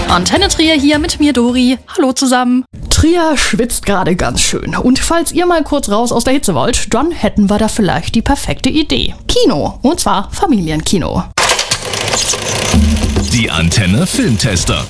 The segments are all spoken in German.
Antenne Trier hier mit mir, Dori. Hallo zusammen. Trier schwitzt gerade ganz schön. Und falls ihr mal kurz raus aus der Hitze wollt, dann hätten wir da vielleicht die perfekte Idee. Kino. Und zwar Familienkino. Die Antenne Filmtester.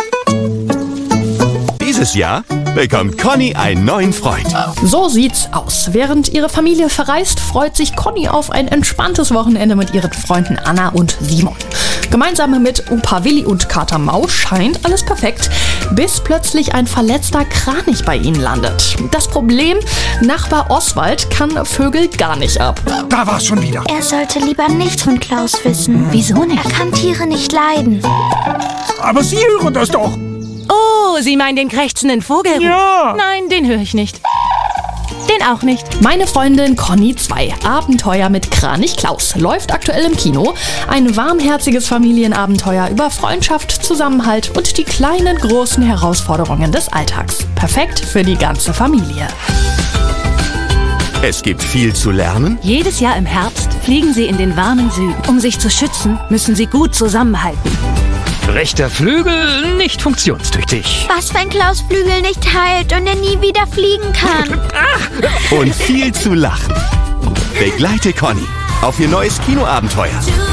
Dieses Jahr bekommt Conny einen neuen Freund. So sieht's aus. Während ihre Familie verreist, freut sich Conny auf ein entspanntes Wochenende mit ihren Freunden Anna und Simon. Gemeinsam mit Opa Willi und Kater Maus scheint alles perfekt, bis plötzlich ein verletzter Kranich bei ihnen landet. Das Problem, Nachbar Oswald kann Vögel gar nicht ab. Da war's schon wieder. Er sollte lieber nichts von Klaus wissen. Wieso nicht? Er kann Tiere nicht leiden. Aber Sie hören das doch. Oh, Sie meinen den krächzenden Vogel? Ja. Nein, den höre ich nicht. Den auch nicht. Meine Freundin Conny 2, Abenteuer mit Kranich Klaus, läuft aktuell im Kino. Ein warmherziges Familienabenteuer über Freundschaft, Zusammenhalt und die kleinen, großen Herausforderungen des Alltags. Perfekt für die ganze Familie. Es gibt viel zu lernen. Jedes Jahr im Herbst fliegen sie in den warmen Süden. Um sich zu schützen, müssen sie gut zusammenhalten. Rechter Flügel nicht funktionstüchtig. Was, wenn Klaus Flügel nicht heilt und er nie wieder fliegen kann? Und viel zu lachen. Begleite Conny auf ihr neues Kinoabenteuer.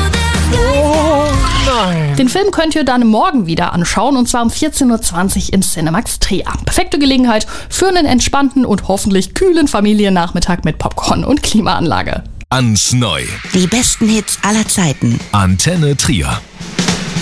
Den Film könnt ihr dann morgen wieder anschauen, und zwar um 14.20 Uhr im Cinemax Trier. Perfekte Gelegenheit für einen entspannten und hoffentlich kühlen Familiennachmittag mit Popcorn und Klimaanlage. Ans Neu. Die besten Hits aller Zeiten. Antenne Trier.